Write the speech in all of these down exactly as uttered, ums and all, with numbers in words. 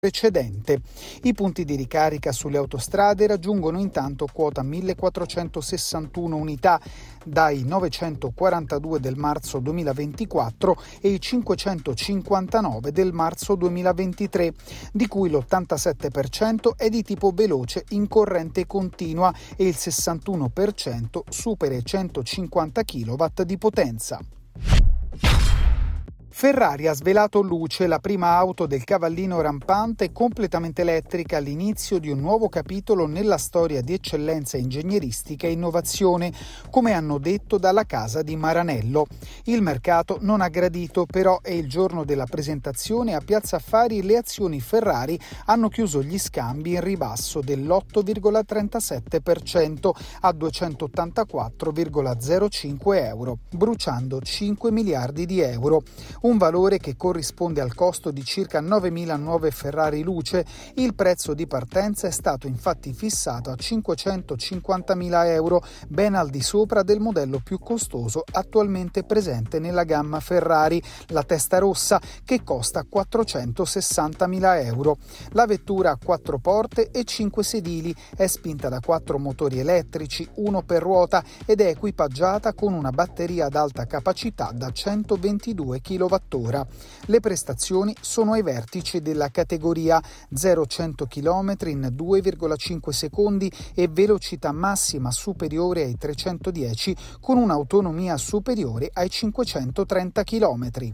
precedente. I punti di ricarica sulle autostrade raggiungono intanto quota millequattrocentosessantuno unità dai novecentoquarantadue del marzo duemilaventiquattro e i cinquecentocinquantanove del marzo duemilaventitré, di cui l'ottantasette per cento è di tipo veloce in corrente continua e il sessantuno per cento supera i centocinquanta chilowatt di potenza. Ferrari ha svelato luce la prima auto del cavallino rampante completamente elettrica all'inizio di un nuovo capitolo nella storia di eccellenza ingegneristica e innovazione, come hanno detto dalla casa di Maranello. Il mercato non ha gradito, però è il giorno della presentazione a Piazza Affari e le azioni Ferrari hanno chiuso gli scambi in ribasso dell'otto virgola trentasette per cento a duecentottantaquattro virgola zero cinque euro, bruciando cinque miliardi di euro. Un valore che corrisponde al costo di circa novemila nuove Ferrari Luce. Il prezzo di partenza è stato infatti fissato a cinquecentocinquantamila euro, ben al di sopra del modello più costoso attualmente presente nella gamma Ferrari, la Testarossa, che costa quattrocentosessantamila euro. La vettura ha quattro porte e cinque sedili, è spinta da quattro motori elettrici, uno per ruota, ed è equipaggiata con una batteria ad alta capacità da centoventidue chilowattora. Le prestazioni sono ai vertici della categoria: zero a cento chilometri in due virgola cinque secondi e velocità massima superiore ai trecentodieci, con un'autonomia superiore ai cinquecentotrenta chilometri.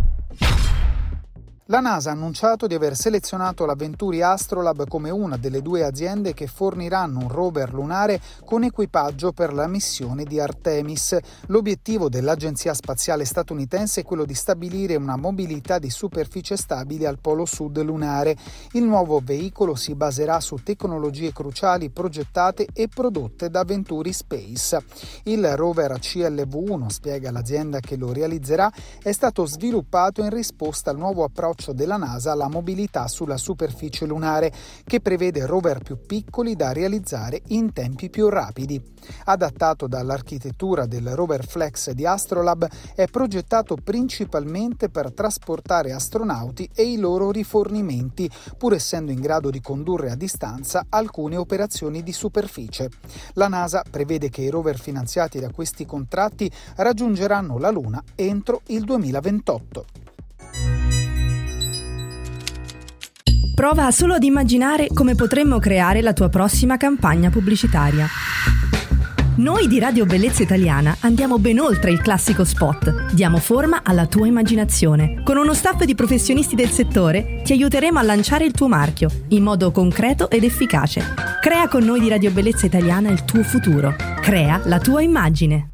La NASA ha annunciato di aver selezionato la Venturi Astrolab come una delle due aziende che forniranno un rover lunare con equipaggio per la missione di Artemis. L'obiettivo dell'Agenzia Spaziale Statunitense è quello di stabilire una mobilità di superficie stabile al polo sud lunare. Il nuovo veicolo si baserà su tecnologie cruciali progettate e prodotte da Venturi Space. Il rover C L V uno, spiega l'azienda che lo realizzerà, è stato sviluppato in risposta al nuovo approccio della NASA alla mobilità sulla superficie lunare, che prevede rover più piccoli da realizzare in tempi più rapidi. Adattato dall'architettura del rover Flex di Astrolab, è progettato principalmente per trasportare astronauti e i loro rifornimenti, pur essendo in grado di condurre a distanza alcune operazioni di superficie. La NASA prevede che i rover finanziati da questi contratti raggiungeranno la Luna entro il duemilaventotto. Prova solo ad immaginare come potremmo creare la tua prossima campagna pubblicitaria. Noi di Radio Bellezza Italiana andiamo ben oltre il classico spot, diamo forma alla tua immaginazione. Con uno staff di professionisti del settore ti aiuteremo a lanciare il tuo marchio in modo concreto ed efficace. Crea con noi di Radio Bellezza Italiana il tuo futuro. Crea la tua immagine.